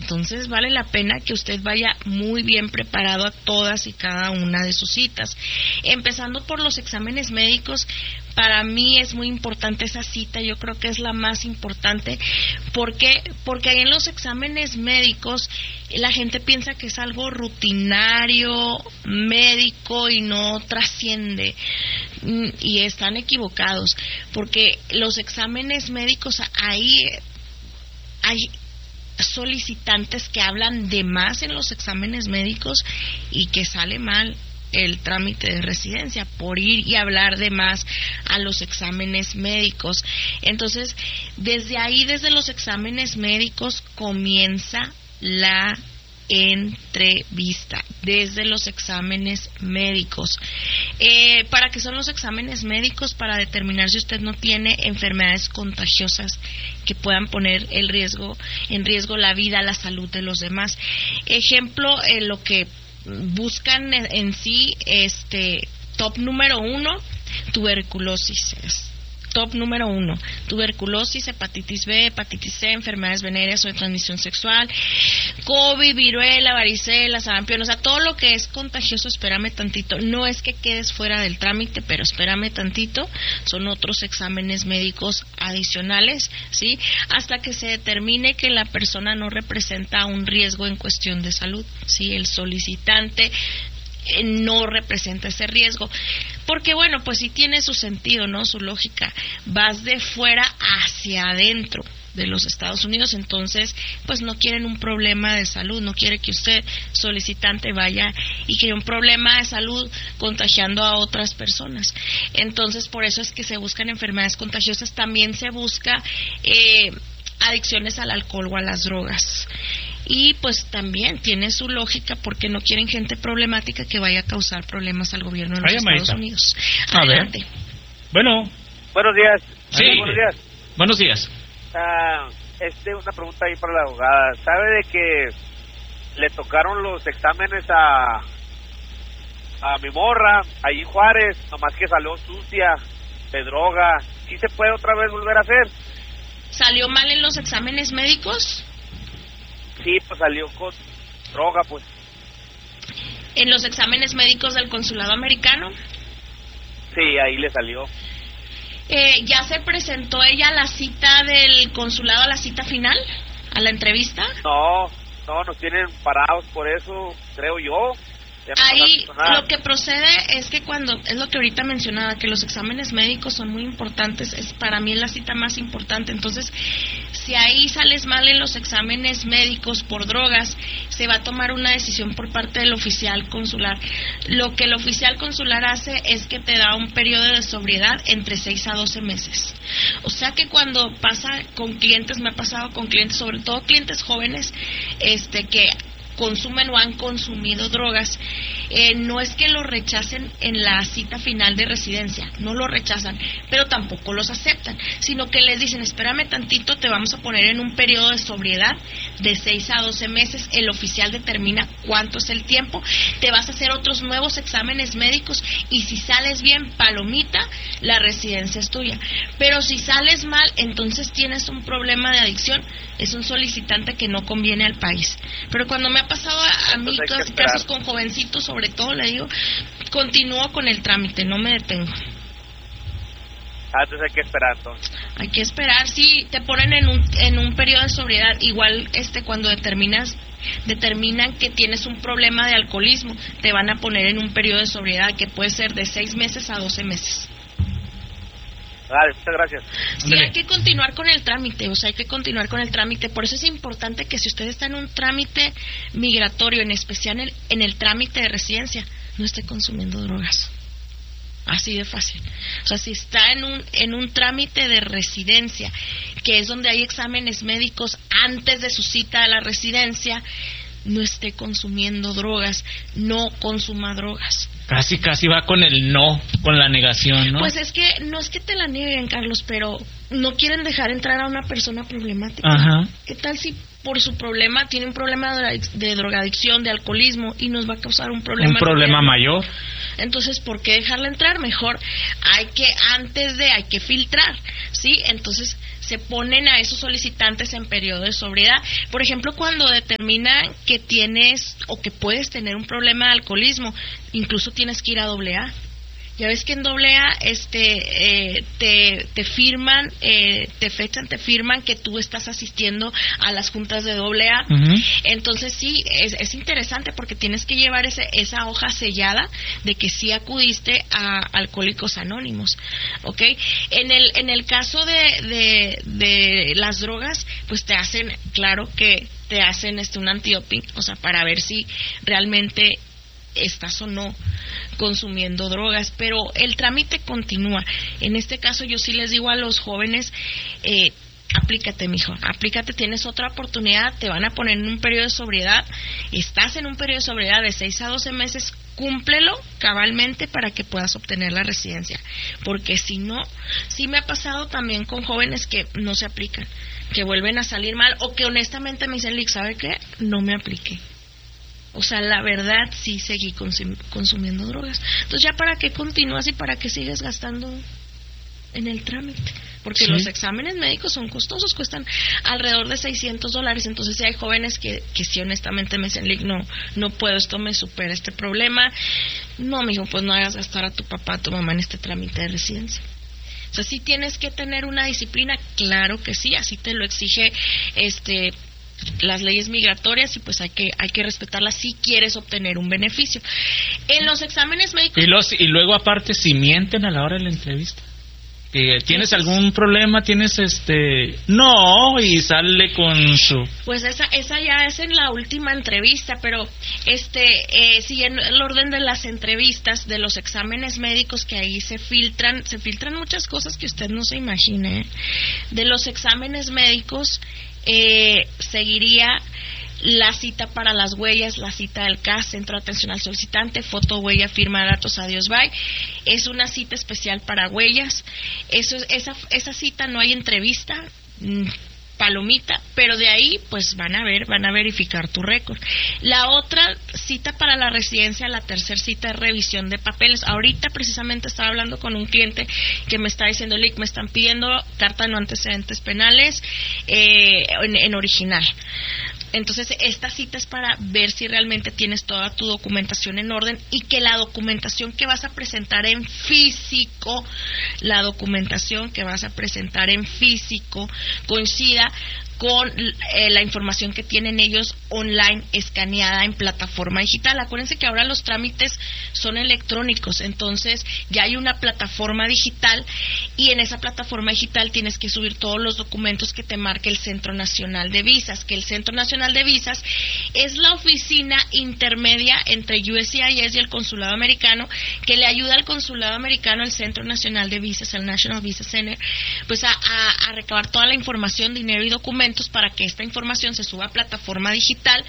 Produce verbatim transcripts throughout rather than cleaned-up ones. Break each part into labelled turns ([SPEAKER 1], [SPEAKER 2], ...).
[SPEAKER 1] Entonces vale la pena que usted vaya muy bien preparado a todas y cada una de sus citas. Empezando por los exámenes médicos, para mí es muy importante esa cita, yo creo que es la más importante. ¿Por qué? Porque ahí en los exámenes médicos la gente piensa que es algo rutinario, médico y no trasciende. Y están equivocados, porque los exámenes médicos ahí hay solicitantes que hablan de más en los exámenes médicos y que sale mal el trámite de residencia por ir y hablar de más a los exámenes médicos. Entonces, desde ahí, desde los exámenes médicos comienza la entrevista, desde los exámenes médicos. Eh, ¿Para qué son los exámenes médicos? Para determinar si usted no tiene enfermedades contagiosas que puedan poner el riesgo, en riesgo la vida, la salud de los demás. Ejemplo, eh, lo que buscan en, en sí, este, top número uno, tuberculosis. Es top número uno, tuberculosis, hepatitis B, hepatitis C, enfermedades venéreas o de transmisión sexual, COVID, viruela, varicela, sarampión, o sea, todo lo que es contagioso, espérame tantito. No es que quedes fuera del trámite, pero espérame tantito, son otros exámenes médicos adicionales, ¿sí? Hasta que se determine que la persona no representa un riesgo en cuestión de salud, ¿sí? El solicitante no representa ese riesgo, porque bueno, pues sí tiene su sentido, ¿no? Su lógica, vas de fuera hacia adentro de los Estados Unidos, entonces pues no quieren un problema de salud, no quiere que usted, solicitante, vaya y cree un problema de salud contagiando a otras personas. Entonces por eso es que se buscan enfermedades contagiosas, también se busca eh, adicciones al alcohol o a las drogas. Y pues también tiene su lógica, porque no quieren gente problemática que vaya a causar problemas al gobierno de los
[SPEAKER 2] Ay,
[SPEAKER 1] Estados
[SPEAKER 2] maestra.
[SPEAKER 1] Unidos.
[SPEAKER 2] A
[SPEAKER 1] Adelante.
[SPEAKER 2] ver. Bueno.
[SPEAKER 3] Buenos días.
[SPEAKER 2] Sí.
[SPEAKER 3] Buenos días.
[SPEAKER 2] Buenos días.
[SPEAKER 3] Ah, este, una pregunta ahí para la abogada. ¿Sabe de que le tocaron los exámenes a a mi morra, ahí en Juárez, nomás que salió sucia, de droga? ¿Sí se puede otra vez volver a hacer?
[SPEAKER 1] ¿Salió mal en los exámenes médicos?
[SPEAKER 3] Sí, pues salió con droga, pues.
[SPEAKER 1] ¿En los exámenes médicos del consulado americano?
[SPEAKER 3] Sí, ahí le salió.
[SPEAKER 1] Eh, ¿Ya se presentó ella a la cita del consulado, a la cita final, a la entrevista?
[SPEAKER 3] No, no, nos tienen parados por eso, creo yo.
[SPEAKER 1] Ahí lo que procede es que cuando, es lo que ahorita mencionaba, que los exámenes médicos son muy importantes, es para mí es la cita más importante. Entonces, si ahí sales mal en los exámenes médicos por drogas, se va a tomar una decisión por parte del oficial consular. Lo que el oficial consular hace es que te da un periodo de sobriedad entre seis a doce meses. O sea que cuando pasa con clientes, me ha pasado con clientes, sobre todo clientes jóvenes, este que consumen o han consumido drogas, eh, no es que lo rechacen en la cita final de residencia, no lo rechazan, pero tampoco los aceptan, sino que les dicen, espérame tantito, te vamos a poner en un periodo de sobriedad de seis a doce meses, el oficial determina cuánto es el tiempo, te vas a hacer otros nuevos exámenes médicos y si sales bien, palomita, la residencia es tuya. Pero si sales mal, entonces tienes un problema de adicción, es un solicitante que no conviene al país. Pero cuando me ha pasado a, a mí casos, casos con jovencitos, sobre todo, le digo, continúo con el trámite, no me detengo.
[SPEAKER 3] Ah, entonces hay que esperar, entonces.
[SPEAKER 1] Hay que esperar, sí, te ponen en un en un periodo de sobriedad, igual este cuando determinas determinan que tienes un problema de alcoholismo, te van a poner en un periodo de sobriedad que puede ser de seis meses a doce meses.
[SPEAKER 3] Vale, muchas gracias.
[SPEAKER 1] Sí, hay que continuar con el trámite, o sea, hay que continuar con el trámite. Por eso es importante que si usted está en un trámite migratorio, en especial en el, en el trámite de residencia, no esté consumiendo drogas. Así de fácil. O sea, si está en un en un trámite de residencia, que es donde hay exámenes médicos antes de su cita a la residencia, no esté consumiendo drogas, no consuma drogas.
[SPEAKER 2] Casi, casi va con el no, con la negación, ¿no?
[SPEAKER 1] Pues es que no es que te la nieguen, Carlos, pero no quieren dejar entrar a una persona problemática.
[SPEAKER 2] Ajá.
[SPEAKER 1] ¿Qué tal si por su problema tiene un problema de, de drogadicción, de alcoholismo y nos va a causar un problema?
[SPEAKER 2] Un problema mayor.
[SPEAKER 1] Entonces, ¿por qué dejarla entrar? Mejor hay que, antes de, hay que filtrar, ¿sí? Entonces, se ponen a esos solicitantes en periodo de sobriedad. Por ejemplo, cuando determinan que tienes o que puedes tener un problema de alcoholismo, incluso tienes que ir a doble A. Ya ves que en doble A este, eh, te, te firman, eh, te fechan, te firman que tú estás asistiendo a las juntas de doble A. Uh-huh. Entonces sí, es, es interesante porque tienes que llevar ese, esa hoja sellada de que sí acudiste a Alcohólicos Anónimos, ¿ok? En el, en el caso de, de, de las drogas, pues te hacen, claro que te hacen este un antidoping, o sea, para ver si realmente estás o no consumiendo drogas, pero el trámite continúa. En este caso yo sí les digo a los jóvenes, eh, aplícate, mijo, aplícate, tienes otra oportunidad, te van a poner en un periodo de sobriedad, estás en un periodo de sobriedad de seis a doce meses, cúmplelo cabalmente para que puedas obtener la residencia, porque si no, sí me ha pasado también con jóvenes que no se aplican, que vuelven a salir mal, o que honestamente me dicen, Lick, ¿sabe qué? No me apliqué. O sea, la verdad, sí seguí consum- consumiendo drogas. Entonces, ¿ya para qué continúas y para qué sigues gastando en el trámite? Porque sí, los exámenes médicos son costosos, cuestan alrededor de seiscientos dólares. Entonces, sí hay jóvenes que, que sí, honestamente, me dicen, Lick, no, no puedo, esto me supera este problema. No, mijo, pues no hagas gastar a tu papá, a tu mamá en este trámite de residencia. O sea, sí tienes que tener una disciplina, claro que sí, así te lo exige este... las leyes migratorias, y pues hay que hay que respetarlas si quieres obtener un beneficio. En los exámenes médicos
[SPEAKER 2] y los y luego aparte si mienten a la hora de la entrevista, que tienes algún problema, tienes este no, y sale con su
[SPEAKER 1] pues esa esa ya es en la última entrevista, pero este eh, siguiendo el orden de las entrevistas, de los exámenes médicos, que ahí se filtran se filtran muchas cosas que usted no se imagine, ¿eh? De los exámenes médicos Eh, seguiría la cita para las huellas, la cita del C A S, Centro de Atención al Solicitante, foto, huella, firma, datos, adiós, bye. Es una cita especial para huellas. Eso, esa, esa cita no hay entrevista, mmm, palomita, pero de ahí pues van a ver, van a verificar tu récord. La otra cita para la residencia, la tercera cita es revisión de papeles. Ahorita precisamente estaba hablando con un cliente que me está diciendo, Lick, me están pidiendo carta de no antecedentes penales eh, en, en original. Entonces, esta cita es para ver si realmente tienes toda tu documentación en orden y que la documentación que vas a presentar en físico, la documentación que vas a presentar en físico coincida con eh, la información que tienen ellos online, escaneada en plataforma digital. Acuérdense que ahora los trámites son electrónicos, entonces ya hay una plataforma digital, y en esa plataforma digital tienes que subir todos los documentos que te marque el Centro Nacional de Visas, que el Centro Nacional de Visas es la oficina intermedia entre U S C I S y el Consulado Americano, que le ayuda al Consulado Americano, al Centro Nacional de Visas, al National Visa Center, pues a, a, a recabar toda la información, dinero y documentos para que esta información se suba a plataforma digital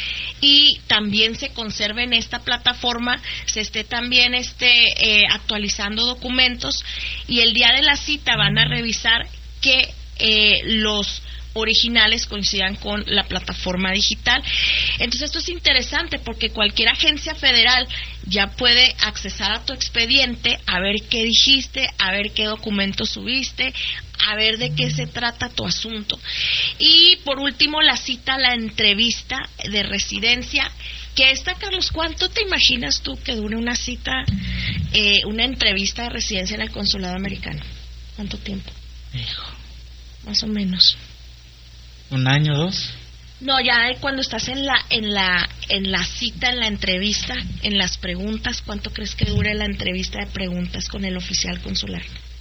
[SPEAKER 1] y también se conserve en esta plataforma, se esté también este eh, actualizando documentos, y el día de la cita van a revisar que eh, los originales coincidan con la plataforma digital. Entonces esto es interesante porque cualquier agencia federal ya puede accesar a tu expediente, a ver qué dijiste, a ver qué documentos subiste, a ver de qué se trata tu asunto. Y por último, la cita, la entrevista de residencia, que esta, Carlos, ¿cuánto te imaginas tú que dure una cita, eh, una entrevista de residencia en el Consulado Americano? ¿Cuánto tiempo?
[SPEAKER 2] Hijo.
[SPEAKER 1] Más o menos.
[SPEAKER 2] ¿Un año, dos?
[SPEAKER 1] No, ya cuando estás en la en la en la cita, en la entrevista, en las preguntas, ¿cuánto crees que dure la entrevista de preguntas con el oficial consular?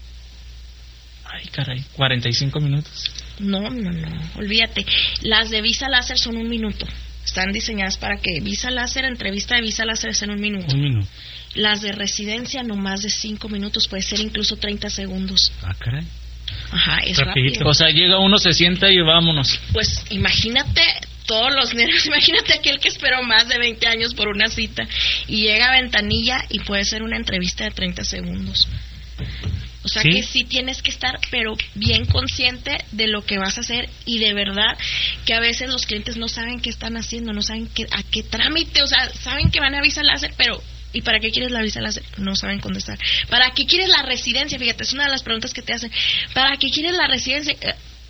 [SPEAKER 2] Ay, caray, cuarenta y cinco minutos.
[SPEAKER 1] No, no, no, olvídate. Las de visa láser son un minuto. Están diseñadas para que visa láser, entrevista de visa láser es en un minuto.
[SPEAKER 2] Un minuto.
[SPEAKER 1] Las de residencia no más de cinco minutos, puede ser incluso treinta segundos.
[SPEAKER 2] Ah, caray.
[SPEAKER 1] Ajá, es
[SPEAKER 2] rapidito.
[SPEAKER 1] rápido.
[SPEAKER 2] O sea, llega uno, se sienta y vámonos.
[SPEAKER 1] Pues imagínate todos los nervios, imagínate aquel que esperó más de veinte años por una cita y llega a ventanilla y puede ser una entrevista de treinta segundos. O sea, ¿sí? Que sí tienes que estar, pero bien consciente de lo que vas a hacer, y de verdad que a veces los clientes no saben qué están haciendo, no saben qué, a qué trámite, o sea, saben que van a visa láser, pero ¿y para qué quieres la visa láser? No saben contestar. ¿Para qué quieres la residencia? Fíjate, es una de las preguntas que te hacen. ¿Para qué quieres la residencia?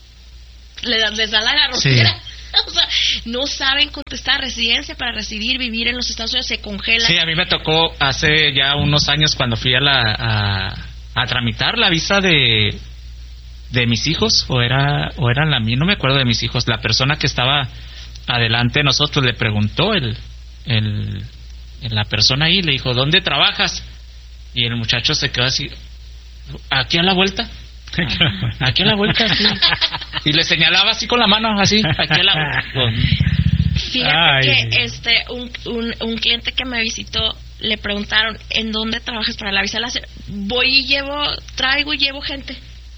[SPEAKER 1] les, les da la garrotera. Sí. O sea, no saben contestar. Residencia para residir, vivir en los Estados Unidos, se congela.
[SPEAKER 2] Sí, a mí me tocó hace ya unos años cuando fui a la a, a tramitar la visa de de mis hijos, o era o era la mía, no me acuerdo de mis hijos. La persona que estaba adelante de nosotros le preguntó el el la persona ahí, le dijo, ¿dónde trabajas? Y el muchacho se quedó así, aquí a la vuelta. Aquí a la vuelta, sí. Y le señalaba así con la mano, así, aquí a la vuelta.
[SPEAKER 1] Fíjate Ay. que este un, un, un cliente que me visitó, le preguntaron, ¿en dónde trabajas para la visa láser? Voy y llevo, traigo y llevo gente.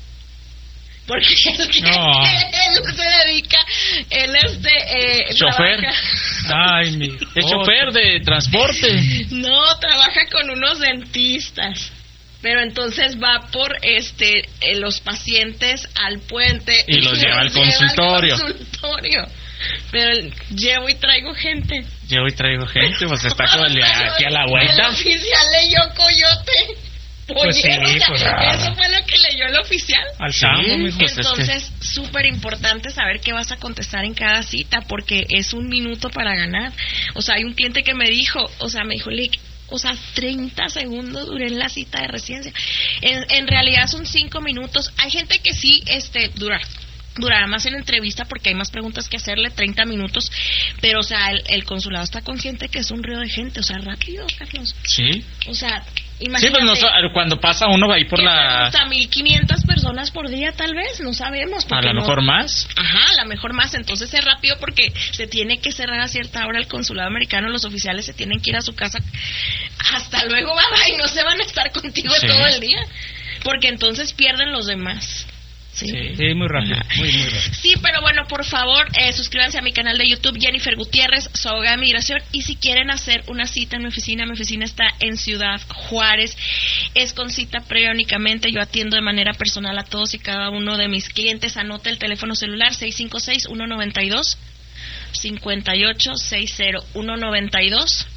[SPEAKER 1] Porque es que no. él se dedica, él este eh,
[SPEAKER 2] chofer.
[SPEAKER 1] Trabaja.
[SPEAKER 2] Ay, mi. Es chofer de transporte.
[SPEAKER 1] No, trabaja con unos dentistas. Pero entonces va por este eh, los pacientes al puente
[SPEAKER 2] y los lleva al consultorio.
[SPEAKER 1] Lleva al consultorio. Pero el, llevo y traigo gente.
[SPEAKER 2] Llevo y traigo gente, pues está como el, aquí a la vuelta.
[SPEAKER 1] El oficial leyó coyote.
[SPEAKER 2] Pues sí, pues,
[SPEAKER 1] eso fue lo que leyó el oficial.
[SPEAKER 2] Al campo,
[SPEAKER 1] sí, pues entonces, súper es que... importante saber qué vas a contestar en cada cita, porque es un minuto para ganar. O sea, hay un cliente que me dijo, o sea, me dijo, Lick, o sea, treinta segundos duré en la cita de residencia. En, en realidad son cinco minutos. Hay gente que sí este dura durará más en la entrevista porque hay más preguntas que hacerle, treinta minutos, pero o sea, el, el consulado está consciente que es un río de gente, o sea, rápido, Carlos.
[SPEAKER 2] Sí.
[SPEAKER 1] O sea, imagínate.
[SPEAKER 2] Sí, pues no, cuando pasa uno va ahí por la...
[SPEAKER 1] Hasta mil quinientas personas por día, tal vez, no sabemos.
[SPEAKER 2] A lo
[SPEAKER 1] no...
[SPEAKER 2] mejor más.
[SPEAKER 1] Ajá, a lo mejor más, entonces es rápido porque se tiene que cerrar a cierta hora el consulado americano, los oficiales se tienen que ir a su casa. Hasta luego, bye, y no se van a estar contigo sí. todo el día, porque entonces pierden los demás. Sí.
[SPEAKER 2] Sí, sí, muy rápido, muy, muy rápido.
[SPEAKER 1] Sí, pero bueno, por favor, eh, suscríbanse a mi canal de YouTube, Jennifer Gutiérrez, su abogada de migración, y si quieren hacer una cita en mi oficina, mi oficina está en Ciudad Juárez, es con cita previa únicamente, yo atiendo de manera personal a todos y cada uno de mis clientes, anota el teléfono celular seis cinco seis, uno nueve dos, cinco ocho seis cero, uno nueve dos,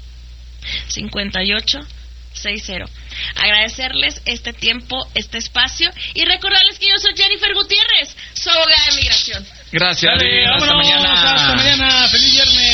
[SPEAKER 1] cinco ocho seis cero. Agradecerles este tiempo, este espacio y recordarles que yo soy Jennifer Gutiérrez, su abogada de migración.
[SPEAKER 2] Gracias, Dale, hasta mañana.
[SPEAKER 4] Hasta mañana, feliz viernes.